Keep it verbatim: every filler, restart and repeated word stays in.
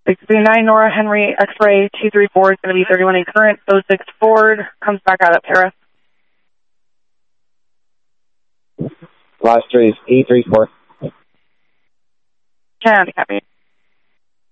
six three nine Nora Henry, X-ray two three four is going to be thirty-one in current, oh six Ford, comes back out at Paris. Last three is E three four. County, copy.